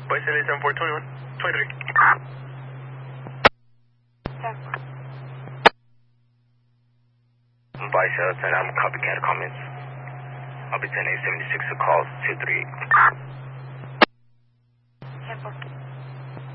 Bison 87421. 23. Bison, and I'm copycat comments. I'll be 10-876 to call 23.